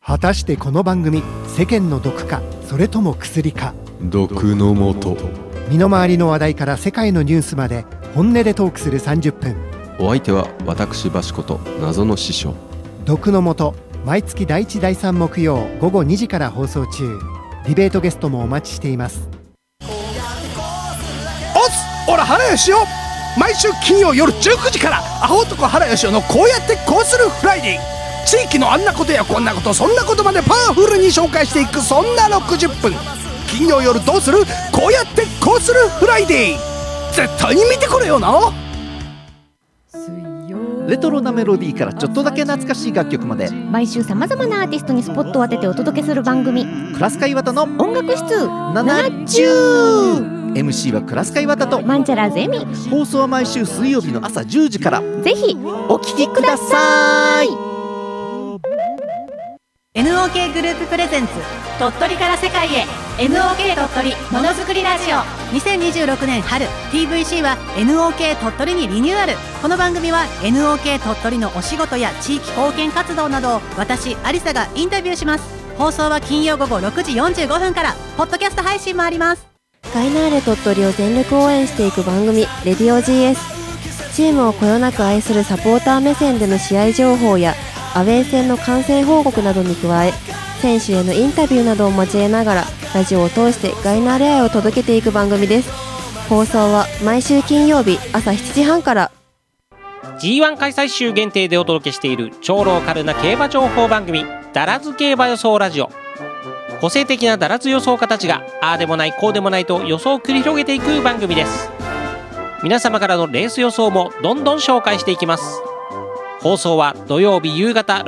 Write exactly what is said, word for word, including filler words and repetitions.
果たしてこの番組、世間の毒かそれとも薬か。 毒のもと。 身の回りの話題から世界のニュースまで本音でトークするさんじゅっぷん。 お相手は私バシこと謎の師匠。 毒のもと、毎月だいいちだいさん木曜午後にじから放送中。ディベートゲストもお待ちしています。 おっす、おら原義雄、毎週金曜夜じゅうくじからアホ男原義雄のこうやってこうするフライデー。地域のあんなことやこんなこと、そんなことまでパワフルに紹介していく、そんなろくじゅっぷん。金曜夜どうする、こうやってこうするフライデー。絶対に見てくれよな。 レトロなメロディーからちょっとだけ懐かしい楽曲まで、 毎週さまざまなアーティストにスポットを当ててお届けする番組、 クラスカイワタの音楽室ななじゅう。 エムシー はクラスカイワタとマンチャラゼミ。 放送は毎週水曜日の朝じゅうじから。 ぜひお聞きください。 エヌオーケー グループプレゼンツ、鳥取から世界へ エヌオーケー 鳥取ものづくりラジオ。にせんにじゅうろくねん春 ティーブイシー は エヌオーケー 鳥取にリニューアル。この番組は エヌオーケー 鳥取のお仕事や地域貢献活動などを私アリサがインタビューします。放送は金曜午後ろくじよんじゅうごふんから。ポッドキャスト配信もあります。 ガイナーレ鳥取を全力応援していく番組、レディオ ジーエス。 チームをこよなく愛するサポーター目線での試合情報やアウェー戦の観戦報告などに加え、選手へのインタビューなどを交えながらラジオを通してガイナーレ愛を届けていく番組です。放送は毎週金曜日朝しちじはんから。 ジーワン 開催週限定でお届けしている超ローカルな競馬情報番組、ダラズ競馬予想ラジオ。個性的なダラズ予想家たちがああでもないこうでもないと予想を繰り広げていく番組です。皆様からのレース予想もどんどん紹介していきます。放送は土曜日夕方